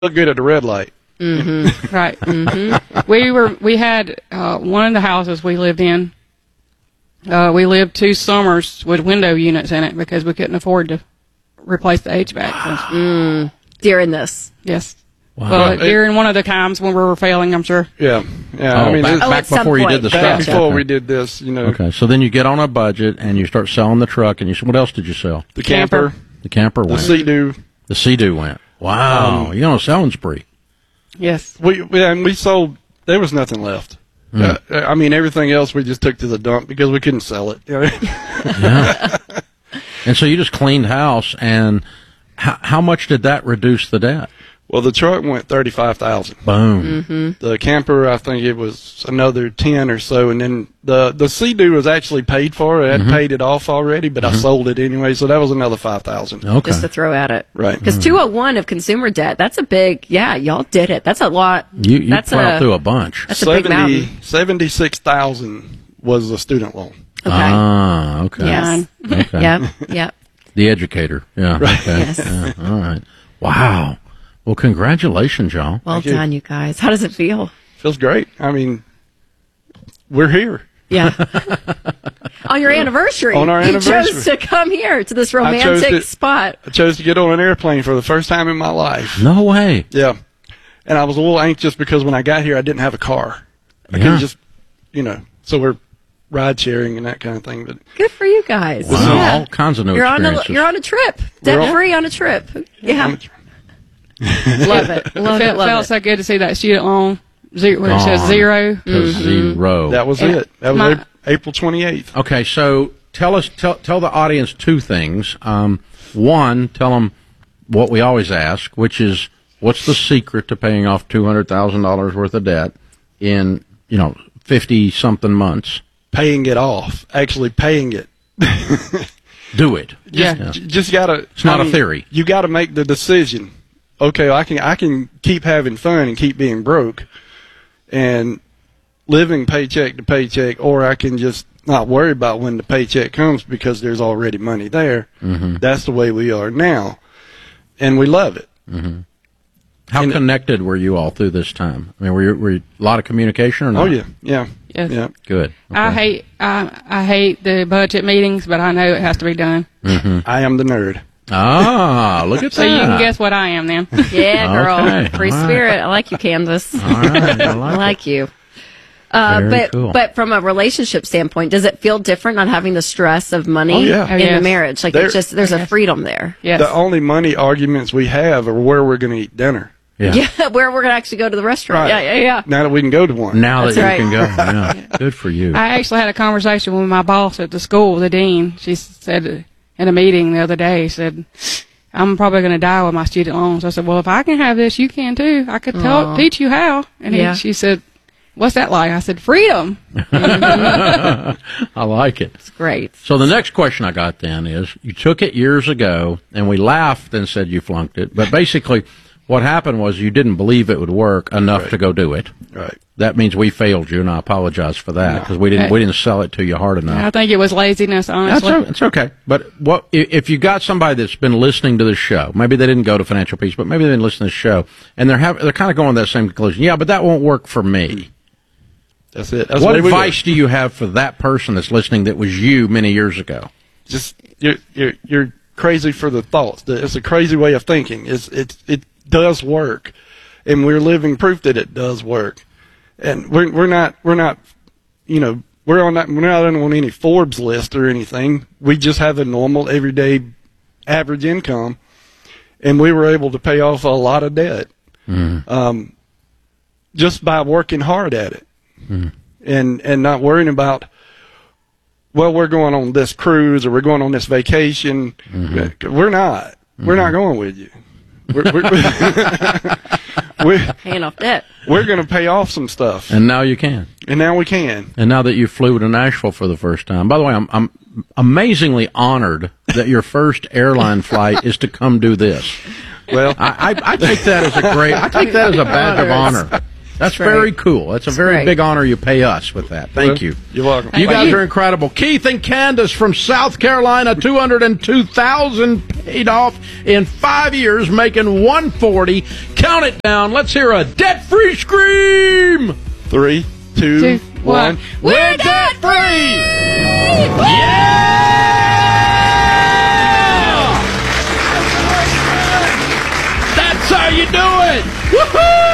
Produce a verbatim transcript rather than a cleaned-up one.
look good at the red light. Mm-hmm. Right. Mm-hmm. We were. We had uh, one of the houses we lived in. Uh, we lived two summers with window units in it because we couldn't afford to replace the H V A C. Mm. During this. Yes. Wow. Well, Well, it- during one of the times when we were failing, I'm sure. Yeah, yeah. Oh, I mean, back, it's- Oh, back at some before you did point. the back stuff. before Okay. we did this, you know, Okay, so then you get on a budget and you start selling the truck, and you what else did you sell? the camper, Camper. The camper the went. Sea-Doo. The Sea-Doo went. Wow, Um, you're on a selling spree. Yes. We, we and we sold. There was nothing left. Mm. Uh, I mean, everything else we just took to the dump because we couldn't sell it. You know? Yeah. And so you just cleaned house, and how, how much did that reduce the debt? Well, the truck went thirty-five thousand. Boom. Mm-hmm. The camper, I think it was another ten or so, and then the the Sea-Doo was actually paid for. I had Mm-hmm. paid it off already, but I sold it anyway, so that was another five thousand. Okay. Just to throw at it. Right. Because two oh one of consumer debt, that's a big, yeah, y'all did it. That's a lot. You you that's plowed a, through a bunch. That's a big mountain. seventy-six thousand was the student loan. Okay. Ah, okay. Yes. Okay. Yep. Yep. The educator. Yeah. Okay. Yes. Yeah. All right. Wow. Well, congratulations, y'all. Well Thank you. done, you guys. How does it feel? Feels great. I mean, we're here. Yeah. On your anniversary. On our You anniversary. chose to come here to this chose romantic to- spot. I chose to get on an airplane for the first time in my life. No way. Yeah. And I was a little anxious because when I got here, I didn't have a car. I Yeah. couldn't just, you know, so we're ride sharing and that kind of thing. But Good for you guys. Wow. Yeah. All kinds of new You're on a experiences. you're on a trip. We're Debt on- free on a trip. Yeah. I'm- Love it. Love it it. Love felt it. so good to see that student loan zero, where it says Gone. zero. To zero. that was And it. That was my- Ap- April twenty-eighth. Okay, so tell us, tell, tell the audience two things. Um, one, tell them what we always ask, which is, what's the secret to paying off two hundred thousand dollars worth of debt in, you know, fifty something months? Paying it off. Actually paying it. Do it. Yeah. J- Just gotta. It's not I a mean, theory. You gotta make the decision. Okay, I can I can keep having fun and keep being broke, and living paycheck to paycheck, or I can just not worry about when the paycheck comes because there's already money there. Mm-hmm. That's the way we are now, and we love it. Mm-hmm. How And- connected were you all through this time? I mean, were you, were you a lot of communication or not? Oh yeah, yeah, Yes. yeah. Good. I Okay. hate I I hate the budget meetings, but I know it has to be done. I am the nerd. Ah, look at So that. you can guess what I am then. Yeah, girl. Okay. Free All right. spirit. I like you, Kansas. All right, I I like it. like you. Uh, Very but cool. but from a relationship standpoint, does it feel different not having the stress of money Oh, yeah. Oh, in yes. the marriage? Like There- it's just there's a freedom there. Yes. The only money arguments we have are where we're going to eat dinner. Yeah. Yeah, where we're gonna actually go to the restaurant. Right. Yeah, yeah, yeah. Now that we can go to one. Now That's that right. you can go. Yeah. Good for you. I actually had a conversation with my boss at the school, the dean. She said in a meeting the other day, said, I'm probably going to die with my student loans. I said, well, if I can have this, you can too. I could tell, Aw. teach you how. And Yeah. he, she said, what's that like? I said, freedom. I like it. It's great. So the next question I got then is, you took it years ago, and we laughed and said you flunked it. But basically, what happened was you didn't believe it would work enough Right. to go do it. Right. That means we failed you, and I apologize for that because we didn't we didn't sell it to you hard enough. I think it was laziness, That's honestly. o- it's okay. But what i- if you got somebody that's been listening to this show? Maybe they didn't go to Financial Peace, but maybe they've been listening to this show, and they're have, they're kind of going to that same conclusion. Yeah, but that won't work for me. That's it. That's What the way we advice do you have for that person that's listening that was you many years ago? just you're you're you're crazy for the thoughts. It's a crazy way of thinking. It's it it does work, and we're living proof that it does work. And we're we're not we're not you know we're on that we're not on any Forbes list or anything. We just have a normal everyday average income, and we were able to pay off a lot of debt um, just by working hard at it and and not worrying about, well, we're going on this cruise or we're going on this vacation. We're not. We're not going with you. We're, we're, we're, Paying off debt. we're going to pay off some stuff, And now you can. and now we can. And now that you flew to Nashville for the first time, by the way, I'm, I'm amazingly honored that your first airline flight is to come do this. Well, I, I, I take that as a great, I take that as a badge of honor. That's great. very cool. That's a very great. big honor you pay us with that. Thank you. You're welcome. You Thank guys you. are incredible. Keith and Candace from South Carolina, two hundred two thousand dollars paid off in five years, making one hundred forty. Count it down. Let's hear a debt-free scream. Three, two, Two, one. one. We're debt-free. Yeah! That's how you do it. Woohoo!